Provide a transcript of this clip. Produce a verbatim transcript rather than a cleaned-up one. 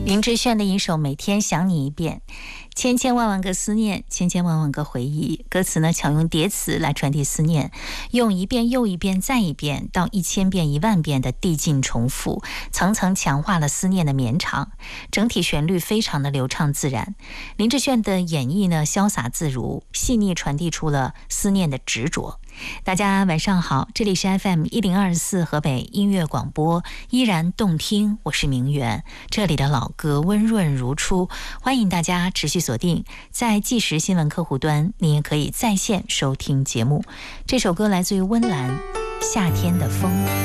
林志炫的一首《每天想你一遍》，千千万万个思念，千千万万个回忆。歌词呢，巧用叠词来传递思念，用一遍又一遍再一遍到一千遍一万遍的递进重复，层层强化了思念的绵长。整体旋律非常的流畅自然。林志炫的演绎呢，潇洒自如，细腻传递出了思念的执着。大家晚上好，这里是 F M 一零二四河北音乐广播，依然动听，我是明媛。这里的老歌温润如初，欢迎大家持续锁定在即时新闻客户端，你也可以在线收听节目。这首歌来自于温岚，夏天的风。